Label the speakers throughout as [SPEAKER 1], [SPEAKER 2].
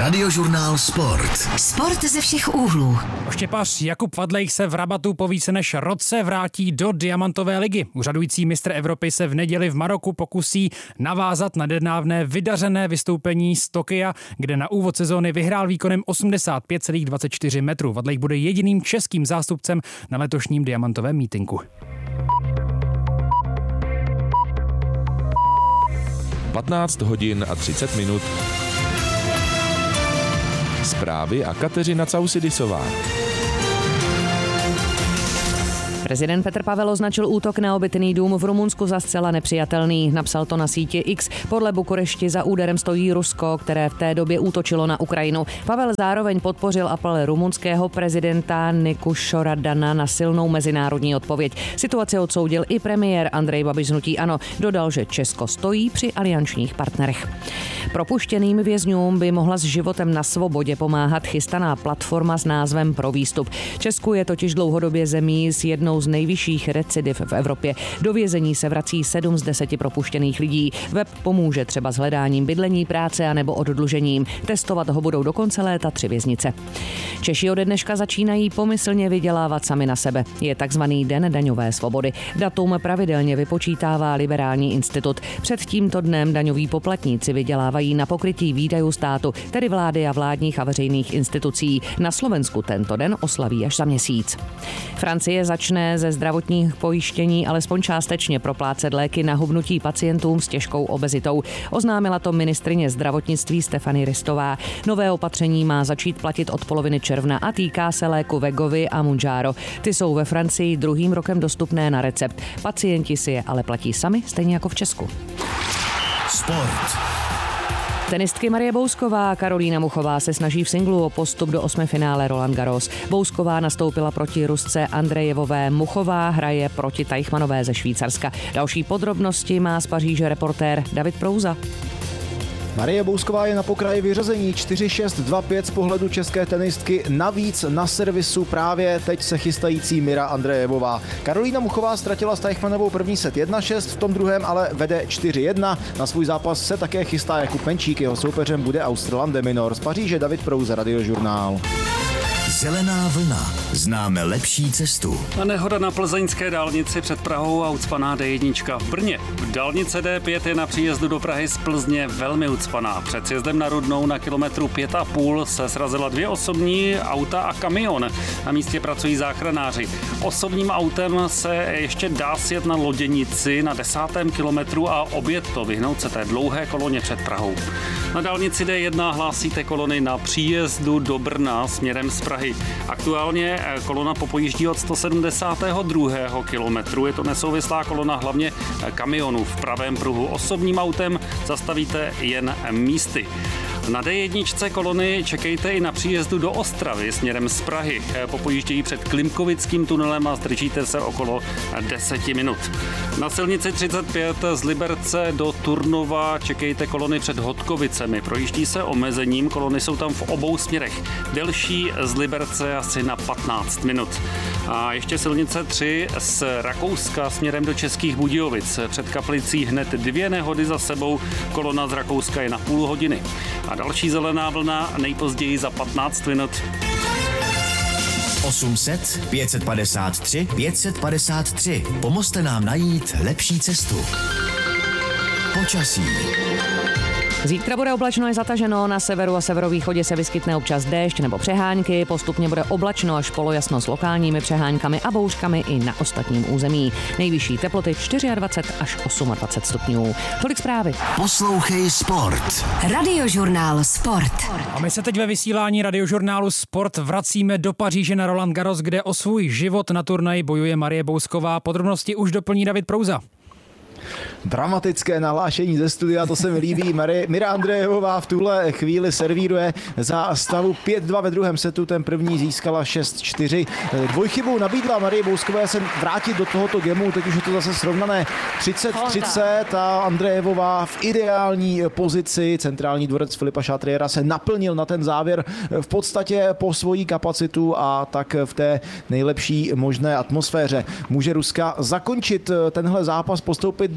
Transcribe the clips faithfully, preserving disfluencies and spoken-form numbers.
[SPEAKER 1] Radiožurnál Sport.
[SPEAKER 2] Sport ze všech úhlů.
[SPEAKER 3] Štěpař Jakub Fadlejch se v Rabatu po více než roce vrátí do Diamantové ligy. Úřadující mistr Evropy se v neděli v Maroku pokusí navázat na nedávné vydařené vystoupení z Tokia, kde na úvod sezóny vyhrál výkonem osmdesát pět celá dvacet čtyři metru. Fadlejch bude jediným českým zástupcem na letošním diamantovém mítinku.
[SPEAKER 4] patnáct hodin a třicet minut. Zprávy a Kateřina Causidisová.
[SPEAKER 5] Prezident Petr Pavel označil útok na obytný dům v Rumunsku za zcela nepřijatelný. Napsal to na síti X. Podle Bukurešti za úderem stojí Rusko, které v té době útočilo na Ukrajinu. Pavel zároveň podpořil apel rumunského prezidenta Nikuše Radana na silnou mezinárodní odpověď. Situaci odsoudil i premiér Andrej Babiš z hnutí ANO. Dodal, že Česko stojí při aliančních partnerech. Propuštěným vězňům by mohla s životem na svobodě pomáhat chystaná platforma s názvem Pro výstup. Česku je totiž dlouhodobě zemí s jednou z nejvyšších recidiv v Evropě. Do vězení se vrací sedm z deseti propuštěných lidí. Web pomůže třeba s hledáním bydlení, práce a nebo oddlužením. Testovat ho budou do konce léta tři věznice. Češi ode dneška začínají pomyslně vydělávat sami na sebe. Je takzvaný Den daňové svobody. Datum pravidelně vypočítává Liberální institut. Před tímto dnem daňoví poplatníci vydělávají na pokrytí výdajů státu, tedy vlády a vládních a veřejných institucí. Na Slovensku tento den oslaví až za měsíc. Francie začne ze zdravotních pojištění alespoň částečně proplácet léky na hubnutí pacientům s těžkou obezitou. Oznámila to ministryně zdravotnictví Stéphanie Ristová. Nové opatření má začít platit od poloviny června a týká se léku Wegovy a Mounjaro. Ty jsou ve Francii druhým rokem dostupné na recept. Pacienti si je ale platí sami, stejně jako v Česku.
[SPEAKER 1] Sport.
[SPEAKER 5] Tenistky Marie Bousková a Karolína Muchová se snaží v singlu o postup do osmifinále Roland Garros. Bousková nastoupila proti Rusce Andrejevové, Muchová hraje proti Teichmannové ze Švýcarska. Další podrobnosti má z Paříže reportér David Prouza.
[SPEAKER 6] Marie Bousková je na pokraji vyřazení čtyři šest dva pět z pohledu české tenistky. Navíc na servisu právě teď se chystající Mira Andrejevová. Karolína Muchová ztratila s Teichmannovou první set jedna šest, v tom druhém ale vede čtyři jedna. Na svůj zápas se také chystá Jakub Menčík, jeho soupeřem bude Australan de Minaur. Z Paříže David Prouza, Radiožurnál.
[SPEAKER 1] Zelená vlna. Známe lepší cestu.
[SPEAKER 7] A nehoda na plzeňské dálnici před Prahou a ucpaná D jedna v Brně. Dálnice D pět je na příjezdu do Prahy z Plzně velmi ucpaná. Před sjezdem na Rudnou na kilometru pět a půl se srazila dvě osobní auta a kamion. Na místě pracují záchranáři. Osobním autem se ještě dá sjet na Loděnici na desátém kilometru a objet to, vyhnout se té dlouhé koloně před Prahou. Na dálnici D jedna hlásíte kolony na příjezdu do Brna směrem z Prahy. Aktuálně kolona popojíždí od sto sedmdesátého druhého kilometru. Je to nesouvislá kolona hlavně kamionů. V pravém pruhu osobním autem zastavíte jen místy. Na D jedna kolony čekejte i na příjezdu do Ostravy směrem z Prahy. Popojíždějí před Klimkovickým tunelem a zdržíte se okolo deseti minut. Na silnici třicet pět z Liberce do Turnova čekejte kolony před Hodkovicemi. Projíždí se omezením, kolony jsou tam v obou směrech. Delší z Liberce asi na patnáct minut. A ještě silnice tři z Rakouska směrem do Českých Budějovic. Před Kaplicí hned dvě nehody za sebou, kolona z Rakouska je na půl hodiny. A další zelená vlna nejpozději za patnáct minut.
[SPEAKER 1] osm set, pět set padesát tři, pět set padesát tři. Pomozte nám najít lepší cestu. Počasí.
[SPEAKER 5] Zítra bude oblačno až zataženo, na severu a severovýchodě se vyskytne občas déšť nebo přehánky, postupně bude oblačno až polojasno s lokálními přeháňkami a bouřkami i na ostatním území. Nejvyšší teploty dvacet čtyři až dvacet osm stupňů. Tolik zprávy.
[SPEAKER 1] Poslouchej Sport.
[SPEAKER 2] Radiožurnál Sport.
[SPEAKER 3] A my se teď ve vysílání Radiožurnálu Sport vracíme do Paříže na Roland Garros, kde o svůj život na turnaji bojuje Marie Bousková. Podrobnosti už doplní David Prouza.
[SPEAKER 6] Dramatické nahlášení ze studia, to se mi líbí. Marie, Mira Andrejevová v tuhle chvíli servíruje za stavu pět dva ve druhém setu, ten první získala šest čtyři. Dvojchybou nabídla Marie Bouskové se vrátit do tohoto gemu, teď už je to zase srovnané třicet třicet a Andrejevová v ideální pozici. Centrální dvorec Filipa Chatriera se naplnil na ten závěr v podstatě po svojí kapacitu a tak v té nejlepší možné atmosféře. Může Ruska zakončit tenhle zápas, postoupit do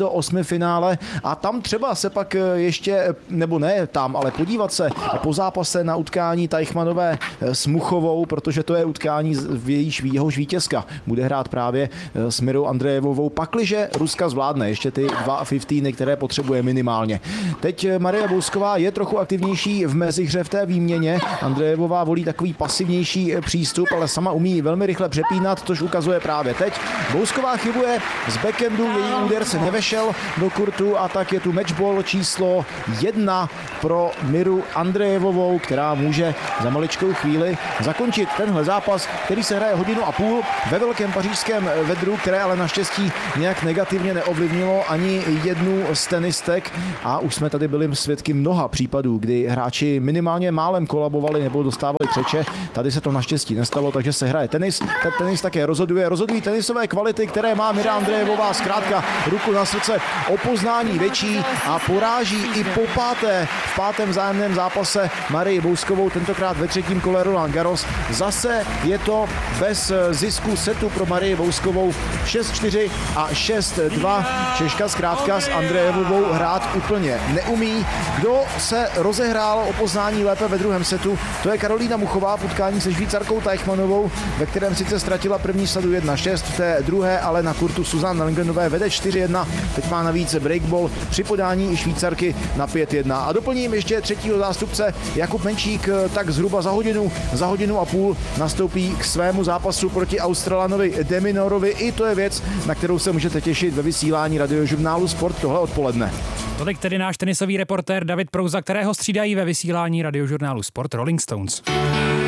[SPEAKER 6] do osmifinále a tam třeba se pak ještě, nebo ne tam, ale podívat se po zápase na utkání Teichmannové s Muchovou, protože to je utkání, v jejíž jehož vítězka bude hrát právě s Mirou Andrejevovou, pakliže Ruska zvládne ještě ty dva fiftíny, které potřebuje minimálně. Teď Marie Bousková je trochu aktivnější v mezihře v té výměně. Andrejevová volí takový pasivnější přístup, ale sama umí velmi rychle přepínat, což ukazuje právě teď. Bousková chybuje z backendu, její úder se nevešel do kurtu a tak je tu matchball číslo jedna pro Miru Andrejevovou, která může za maličkou chvíli zakončit tenhle zápas, který se hraje hodinu a půl ve velkém pařížském vedru, které ale naštěstí nějak negativně neovlivnilo ani jednu z tenistek a už jsme tady byli svědky mnoha případů, kdy hráči minimálně málem kolabovali nebo dostávali křeče. Tady se to naštěstí nestalo, takže se hraje tenis. Ten tenis také rozhoduje. Rozhodují tenisové kvality, které má Mira Andrejevová, zkrátka ruku na srdce, o poznání větší a poráží i po páté v pátém vzájemném zápase Marii Bouskovou, tentokrát ve třetím kole Roland Garros. Zase je to bez zisku setu pro Marii Bouskovou šest čtyři a šest dva. Češka zkrátka s Andrejevovou hrát úplně neumí. Kdo se rozehrál o poznání lépe ve druhém setu, to je Karolína Muchová v utkání se Švýcarkou Teichmannovou, ve kterém sice ztratila první sadu jedna šest, v té druhé ale na kurtu Suzanne Lenglenové vede čtyři jedna. Teď má navíc breakball při podání i Švýcarky na pět jedna. A doplním ještě třetího zástupce Jakub Menčík, tak zhruba za hodinu, za hodinu a půl nastoupí k svému zápasu proti Australanovi Deminorovi. I to je věc, na kterou se můžete těšit ve vysílání radiožurnálu Sport tohle odpoledne.
[SPEAKER 3] Tolik tedy náš tenisový reportér David Prouza, kterého střídají ve vysílání radiožurnálu Sport Rolling Stones.